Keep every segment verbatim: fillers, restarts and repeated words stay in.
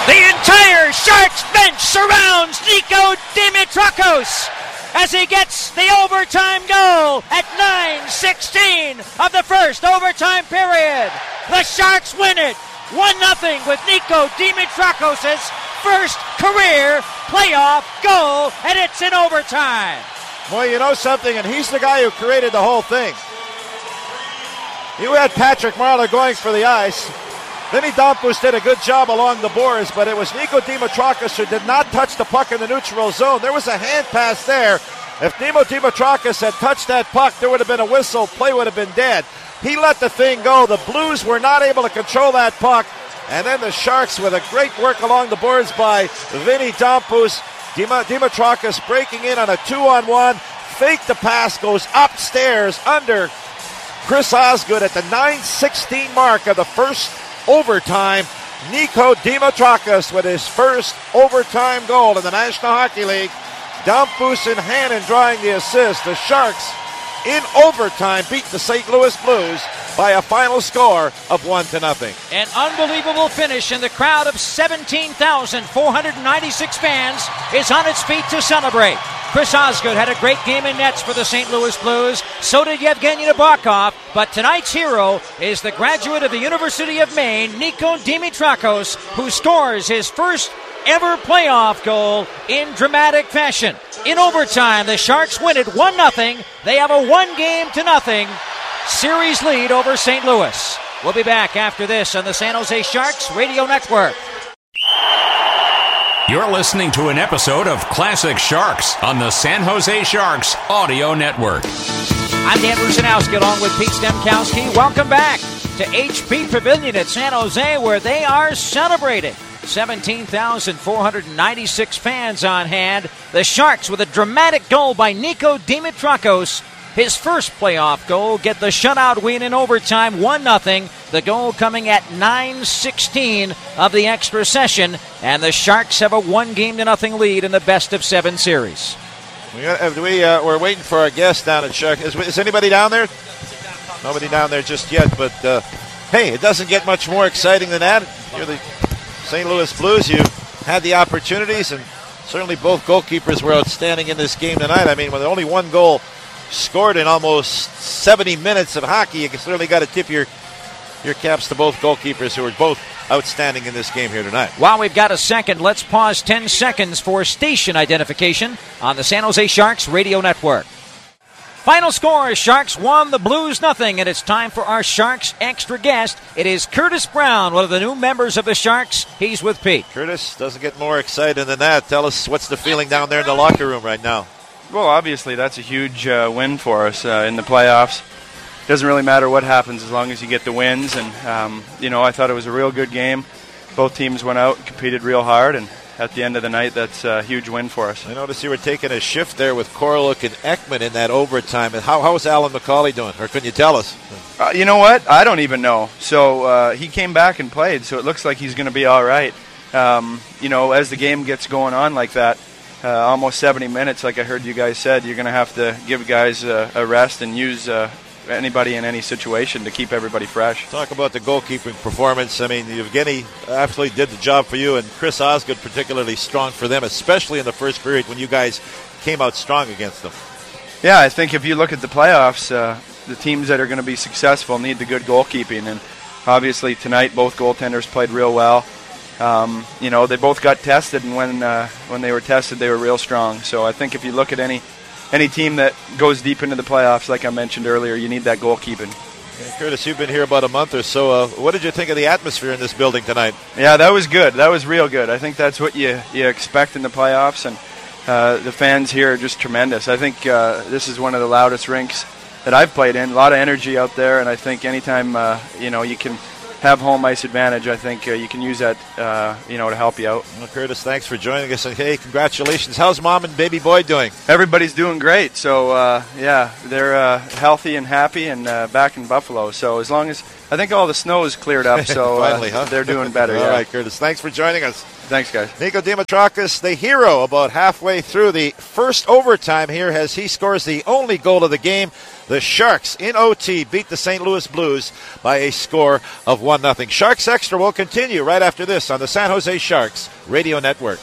The entire Sharks bench surrounds Niko Dimitrakos as he gets the overtime goal at nine sixteen of the first overtime period. The Sharks win it one nothing with Niko Dimitrakos' first career playoff goal, and it's in overtime. Well, you know something, and he's the guy who created the whole thing. You had Patrick Marleau going for the ice. Vinny Damphousse did a good job along the boards, but it was Niko Dimitrakos who did not touch the puck in the neutral zone. There was a hand pass there. If Niko Dimitrakos had touched that puck, there would have been a whistle. Play would have been dead. He let the thing go. The Blues were not able to control that puck. And then the Sharks, with a great work along the boards by Vinny Damphousse, Dim- Dimitrakos breaking in on a two-on-one. Fake the pass, goes upstairs under Chris Osgood at the nine sixteen mark of the first overtime. Niko Dimitrakos with his first overtime goal in the National Hockey League. Damphousse and Hannon drawing the assist. The Sharks in overtime beat the Saint Louis Blues by a final score of one to nothing. An unbelievable finish, and the crowd of seventeen thousand four hundred ninety-six fans is on its feet to celebrate. Chris Osgood had a great game in nets for the Saint Louis Blues. So did Yevgeny Nabokov. But tonight's hero is the graduate of the University of Maine, Niko Dimitrakos, who scores his first ever playoff goal in dramatic fashion. In overtime, the Sharks win it one nothing. They have a one game to nothing series lead over Saint Louis. We'll be back after this on the San Jose Sharks Radio Network. You're listening to an episode of Classic Sharks on the San Jose Sharks Audio Network. I'm Dan Rusanowski along with Pete Stemkowski. Welcome back to H P Pavilion at San Jose, where they are celebrating. seventeen thousand four hundred ninety-six fans on hand. The Sharks with a dramatic goal by Niko Dimitrakos. His first playoff goal, get the shutout win in overtime, one nothing. The goal coming at nine sixteen of the extra session, and the Sharks have a one game to nothing lead in the best of seven series. We, got, we, uh, we're waiting for our guest down at Shark. Is, is anybody down there? Nobody down there just yet, but uh, hey, it doesn't get much more exciting than that. You're the Saint Louis Blues. You had the opportunities, and certainly both goalkeepers were outstanding in this game tonight. I mean, with only one goal scored in almost seventy minutes of hockey, you can certainly got to tip your your caps to both goalkeepers who were both outstanding in this game here tonight. While we've got a second, let's pause ten seconds for station identification on the San Jose Sharks Radio Network. Final score, Sharks one, the Blues nothing, and it's time for our Sharks extra guest. It is Curtis Brown, one of the new members of the Sharks. He's with Pete. Curtis, doesn't get more exciting than that. Tell us, what's the feeling down there in the locker room right now? Well, obviously, that's a huge uh, win for us uh, in the playoffs. Doesn't really matter what happens as long as you get the wins. And, um, you know, I thought it was a real good game. Both teams went out and competed real hard. And at the end of the night, that's a huge win for us. I noticed you were taking a shift there with Koroluk and Ekman in that overtime. And how, how was Alan McCauley doing? Or couldn't you tell us? Uh, you know what? I don't even know. So uh, he came back and played, so it looks like he's going to be all right. Um, you know, as the game gets going on like that, Uh, almost seventy minutes, like I heard you guys said, you're going to have to give guys uh, a rest and use uh, anybody in any situation to keep everybody fresh. Talk about the goalkeeping performance. I mean, Yevgeny absolutely did the job for you, and Chris Osgood particularly strong for them, especially in the first period when you guys came out strong against them. Yeah, I think if you look at the playoffs, uh, the teams that are going to be successful need the good goalkeeping, and obviously tonight both goaltenders played real well. Um, you know, they both got tested, and when uh, when they were tested, they were real strong. So I think if you look at any any team that goes deep into the playoffs, like I mentioned earlier, you need that goalkeeping. Yeah, Curtis, you've been here about a month or so. Uh, what did you think of the atmosphere in this building tonight? Yeah, that was good. That was real good. I think that's what you, you expect in the playoffs, and uh, the fans here are just tremendous. I think uh, this is one of the loudest rinks that I've played in. A lot of energy out there, and I think anytime uh, you know you can have home ice advantage, I think uh, you can use that, uh, you know, to help you out. Well, Curtis, thanks for joining us, and hey, congratulations. How's mom and baby boy doing? Everybody's doing great. So, uh, yeah, they're uh, healthy and happy and uh, back in Buffalo. So as long as, I think all the snow is cleared up, so Finally, uh, huh? they're doing better. All yeah. right, Curtis, thanks for joining us. Thanks, guys. Niko Dimitrakos, the hero, about halfway through the first overtime here as he scores the only goal of the game. The Sharks in O T beat the Saint Louis Blues by a score of one nothing. Sharks Extra will continue right after this on the San Jose Sharks Radio Network.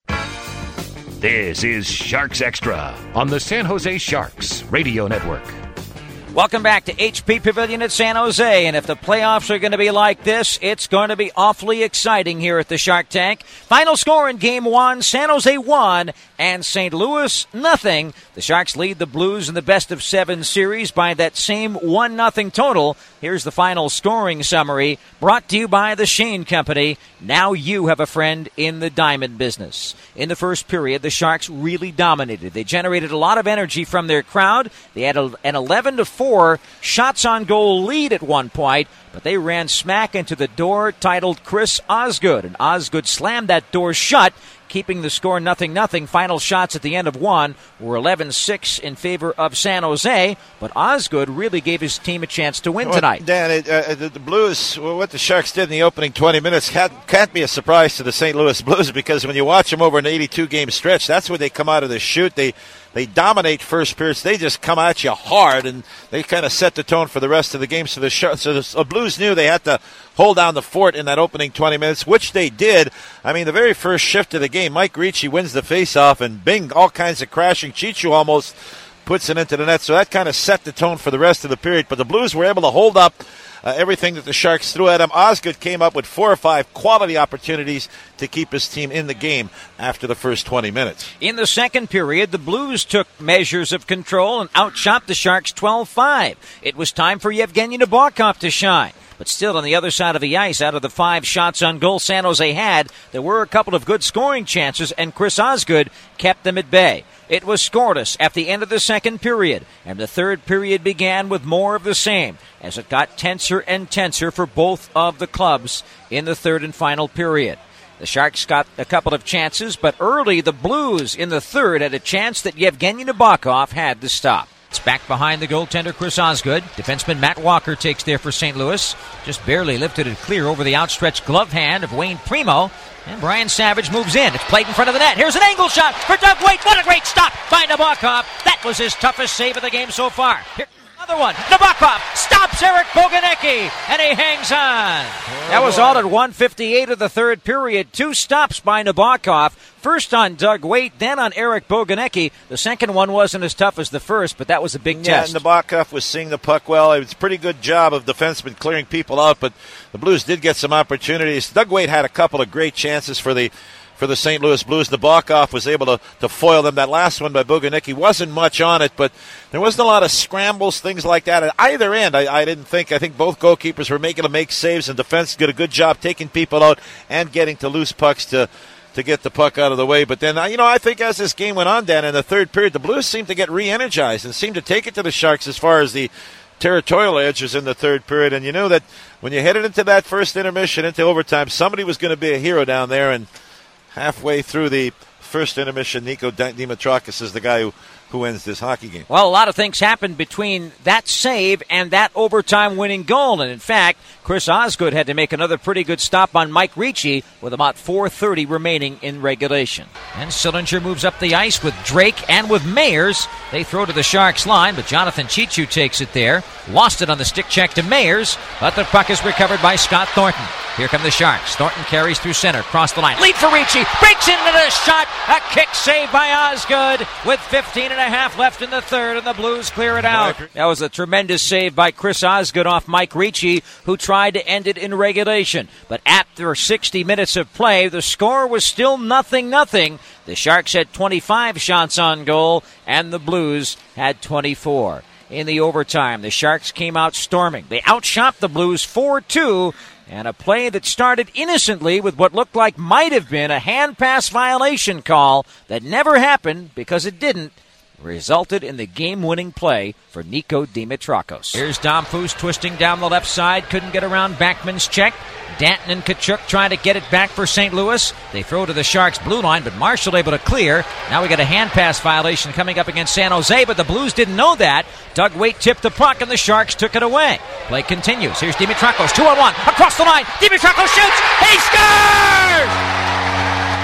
This is Sharks Extra on the San Jose Sharks Radio Network. Welcome back to H P Pavilion at San Jose, and if the playoffs are going to be like this, it's going to be awfully exciting here at the Shark Tank. Final score in Game one, San Jose one and Saint Louis nothing. The Sharks lead the Blues in the best-of-seven series by that same one nothing total. Here's the final scoring summary, brought to you by the Shane Company. Now you have a friend in the diamond business. In the first period, the Sharks really dominated. They generated a lot of energy from their crowd. They had a, an eleven to four shots on goal lead at one point, but they ran smack into the door titled Chris Osgood, and Osgood slammed that door shut, keeping the score nothing nothing. Final shots at the end of one were eleven six in favor of San Jose, but Osgood really gave his team a chance to win well, tonight. Dan, it, uh, the, the Blues, well, what the Sharks did in the opening twenty minutes can't, can't be a surprise to the Saint Louis Blues, because when you watch them over an eighty-two game stretch, that's where they come out of the chute. They They dominate first periods. They just come at you hard, and they kind of set the tone for the rest of the game. So the, so the so Blues knew they had to hold down the fort in that opening twenty minutes, which they did. I mean, the very first shift of the game, Mike Ricci wins the faceoff, and bing, all kinds of crashing. Chichu almost puts it into the net. So that kind of set the tone for the rest of the period. But the Blues were able to hold up Uh, everything that the Sharks threw at him. Osgood came up with four or five quality opportunities to keep his team in the game after the first twenty minutes. In the second period, the Blues took measures of control and outshot the Sharks twelve five. It was time for Yevgeny Nabokov to shine. But still, on the other side of the ice, out of the five shots on goal San Jose had, there were a couple of good scoring chances, and Chris Osgood kept them at bay. It was scoreless at the end of the second period, and the third period began with more of the same, as it got tenser and tenser for both of the clubs in the third and final period. The Sharks got a couple of chances, but early the Blues in the third had a chance that Yevgeny Nabokov had to stop. It's back behind the goaltender, Chris Osgood. Defenseman Matt Walker takes there for Saint Louis. Just barely lifted it clear over the outstretched glove hand of Wayne Primo. And Brian Savage moves in. It's played in front of the net. Here's an angle shot for Doug Weight. What a great stop by Nabokov. That was his toughest save of the game so far. Here, another one. Nabokov stops Eric Boganecki, and he hangs on. That was all at one fifty-eight of the third period. Two stops by Nabokov. First on Doug Weight, then on Eric Boganecki. The second one wasn't as tough as the first, but that was a big yeah, test. Yeah, Nabokov was seeing the puck well. It was a pretty good job of defensemen clearing people out, but the Blues did get some opportunities. Doug Weight had a couple of great chances for the for the Saint Louis Blues. Nabokov was able to, to foil them. That last one by Boganecki wasn't much on it, but there wasn't a lot of scrambles, things like that. At either end, I, I didn't think. I think both goalkeepers were making them make saves, and defense did a good job taking people out and getting to loose pucks to to get the puck out of the way. But then, you know, I think as this game went on, Dan, in the third period, the Blues seemed to get re-energized and seemed to take it to the Sharks as far as the territorial edges in the third period. And you knew that when you headed into that first intermission, into overtime, somebody was going to be a hero down there. And halfway through the first intermission, Nico Dimitrakis is the guy who, who ends this hockey game. Well, a lot of things happened between that save and that overtime winning goal. And in fact, Chris Osgood had to make another pretty good stop on Mike Ricci with about four thirty remaining in regulation. And Sillinger moves up the ice with Drake and with Mayers. They throw to the Sharks line, but Jonathan Chichu takes it there. Lost it on the stick check to Mayers, but the puck is recovered by Scott Thornton. Here come the Sharks. Thornton carries through center, across the line. Lead for Ricci. Breaks into the shot. A kick save by Osgood with fifteen and a half left in the third, and the Blues clear it out. That was a tremendous save by Chris Osgood off Mike Ricci, who tried to end it in regulation. But after sixty minutes of play, the score was still nothing nothing. The Sharks had twenty-five shots on goal, and the Blues had twenty-four. In the overtime, the Sharks came out storming. They outshot the Blues four two, and a play that started innocently with what looked like might have been a hand pass violation call that never happened because it didn't, resulted in the game-winning play for Nico Dimitrakos. Here's Dom Foose twisting down the left side, couldn't get around Backman's check. Danton and Tkachuk trying to get it back for Saint Louis. They throw to the Sharks' blue line, but Marshall able to clear. Now we got a hand pass violation coming up against San Jose, but the Blues didn't know that. Doug Weight tipped the puck, and the Sharks took it away. Play continues. Here's Dimitrakos, two on one, across the line. Dimitrakos shoots. He scores!